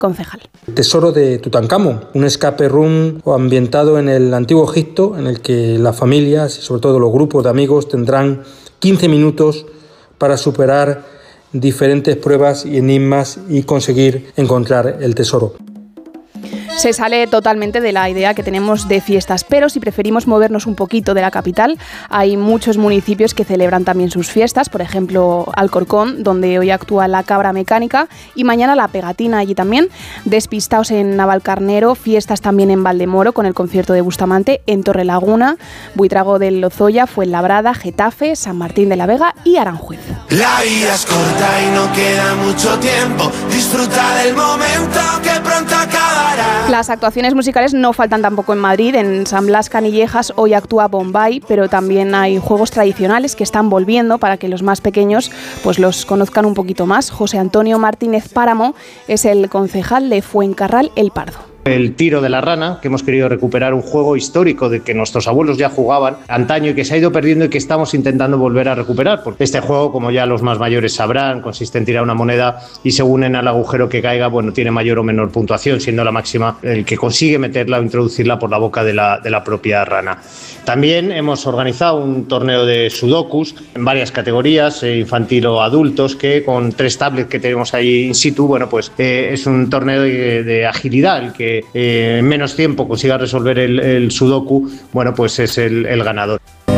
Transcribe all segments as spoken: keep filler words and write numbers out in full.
concejal. Tesoro de Tutankamón, un escape room ambientado en el antiguo Egipto, en el que las familias y sobre todo los grupos de amigos tendrán quince minutos para superar diferentes pruebas y enigmas y conseguir encontrar el tesoro. Se sale totalmente de la idea que tenemos de fiestas, pero si preferimos movernos un poquito de la capital, hay muchos municipios que celebran también sus fiestas, por ejemplo Alcorcón, donde hoy actúa la Cabra Mecánica, y mañana la Pegatina allí también. Despistaos en Navalcarnero, fiestas también en Valdemoro con el concierto de Bustamante, en Torrelaguna, Buitrago del Lozoya, Fuenlabrada, Getafe, San Martín de la Vega y Aranjuez. La vida es corta y no queda mucho tiempo, disfruta del momento que pronto acabará. Las actuaciones musicales no faltan tampoco en Madrid. En San Blas Canillejas hoy actúa Bombay, pero también hay juegos tradicionales que están volviendo para que los más pequeños pues los conozcan un poquito más. José Antonio Martínez Páramo es el concejal de Fuencarral El Pardo. El tiro de la rana, que hemos querido recuperar un juego histórico de que nuestros abuelos ya jugaban antaño y que se ha ido perdiendo y que estamos intentando volver a recuperar. Porque este juego, como ya los más mayores sabrán, consiste en tirar una moneda y según en el agujero que caiga, bueno, tiene mayor o menor puntuación, siendo la máxima el que consigue meterla o introducirla por la boca de la, de la propia rana. También hemos organizado un torneo de sudokus en varias categorías, eh, infantil o adultos, que con tres tablets que tenemos ahí in situ, bueno, pues eh, es un torneo de, de agilidad, el que eh, en menos tiempo consiga resolver el, el sudoku, bueno, pues es el, el ganador.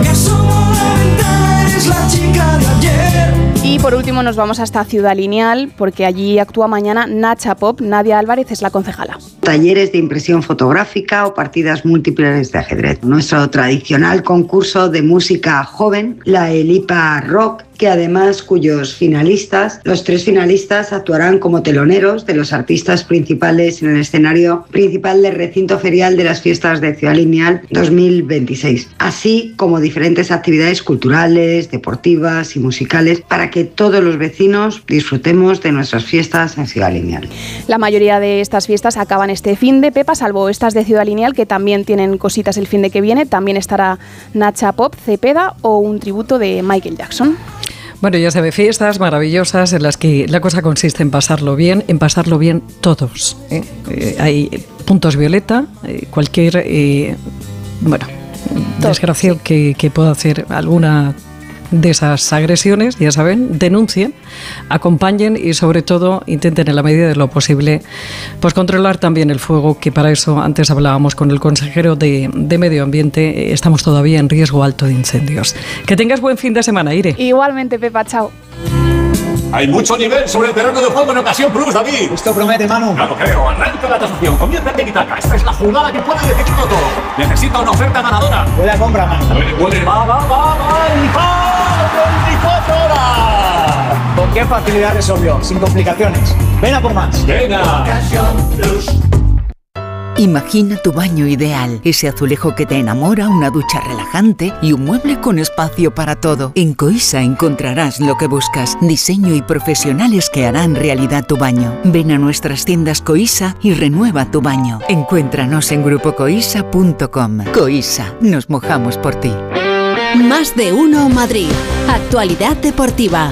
Y por último nos vamos hasta Ciudad Lineal, porque allí actúa mañana Nacha Pop. Nadia Álvarez es la concejala. Talleres de impresión fotográfica o partidas múltiples de ajedrez. Nuestro tradicional concurso de música joven, la Elipa Rock, que además cuyos finalistas, los tres finalistas actuarán como teloneros de los artistas principales en el escenario principal del recinto ferial de las fiestas de Ciudad Lineal dos mil veintiséis, así como diferentes actividades culturales, deportivas y musicales para que todos los vecinos disfrutemos de nuestras fiestas en Ciudad Lineal. La mayoría de estas fiestas acaban este fin de Pepa, salvo estas de Ciudad Lineal, que también tienen cositas el fin de que viene. También estará Nacha Pop, Cepeda o un tributo de Michael Jackson. Bueno, ya se ve, fiestas maravillosas en las que la cosa consiste en pasarlo bien, en pasarlo bien todos. ¿eh? Eh, hay puntos violeta, eh, cualquier, eh, bueno, Todo, desgraciado sí. que, que pueda hacer alguna de esas agresiones, ya saben, denuncien, acompañen y sobre todo intenten en la medida de lo posible pues controlar también el fuego, que para eso antes hablábamos con el consejero de, de Medio Ambiente, estamos todavía en riesgo alto de incendios. Que tengas buen fin de semana, Ire. Igualmente, Pepa, chao. Hay mucho nivel sobre el terreno de juego en Ocasión Plus, David. Esto promete, Manu. No lo creo. Arranca la tasación. Comienza el tiki-taka. Esta es la jugada que puede decidirlo todo. Necesita una oferta ganadora. Buena compra, Manu. Puede, puede. Va, va, va, va. veinticuatro horas. ¿Con qué facilidad resolvió? Sin complicaciones. Ven a por más. Venga. Ocasión Plus. Imagina tu baño ideal, ese azulejo que te enamora, una ducha relajante y un mueble con espacio para todo. En Coisa encontrarás lo que buscas, diseño y profesionales que harán realidad tu baño. Ven a nuestras tiendas Coisa y renueva tu baño. Encuéntranos en grupo coisa punto com. Coisa, nos mojamos por ti. Más de uno Madrid. Actualidad deportiva.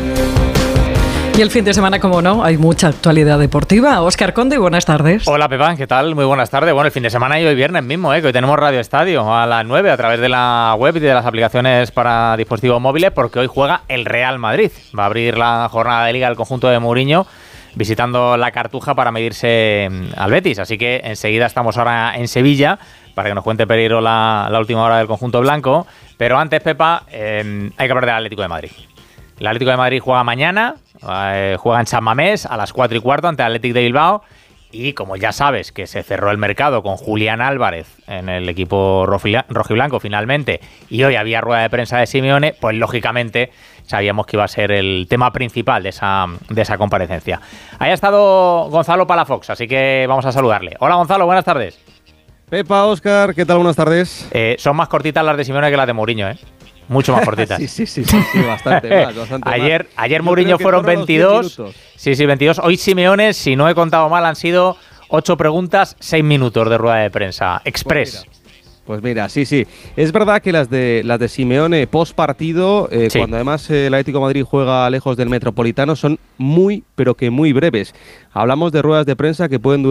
Y el fin de semana, como no, hay mucha actualidad deportiva. Óscar Conde, buenas tardes. Hola, Pepa, ¿qué tal? Muy buenas tardes. Bueno, el fin de semana y hoy viernes mismo, ¿eh? Que hoy tenemos Radio Estadio a las nueve a través de la web y de las aplicaciones para dispositivos móviles, porque hoy juega el Real Madrid. Va a abrir la jornada de Liga el conjunto de Mourinho, visitando la Cartuja para medirse al Betis. Así que enseguida estamos ahora en Sevilla para que nos cuente Pereiro la, la última hora del conjunto blanco. Pero antes, Pepa, eh, hay que hablar del Atlético de Madrid. El Atlético de Madrid juega mañana, eh, juega en San Mamés a las cuatro y cuarto ante el Athletic de Bilbao. Y como ya sabes que se cerró el mercado con Julián Álvarez en el equipo rojiblanco finalmente, y hoy había rueda de prensa de Simeone, pues lógicamente sabíamos que iba a ser el tema principal de esa, de esa comparecencia. Ahí ha estado Gonzalo Palafox, así que vamos a saludarle. Hola Gonzalo, buenas tardes. Pepa, Óscar, ¿qué tal? Buenas tardes. Eh, son más cortitas las de Simeone que las de Mourinho, ¿eh? Mucho más cortitas. sí, sí, sí, sí, sí, bastante más, bastante ayer, más. Ayer Mourinho fueron veintidós. Sí, sí, veintidós. Hoy Simeone, si no he contado mal, han sido ocho preguntas, seis minutos de rueda de prensa. Express. Pues Pues mira, sí, sí. Es verdad que las de las de Simeone post partido, eh, sí. cuando además eh, el Atlético de Madrid juega lejos del Metropolitano, son muy, pero que muy breves. Hablamos de ruedas de prensa que pueden durar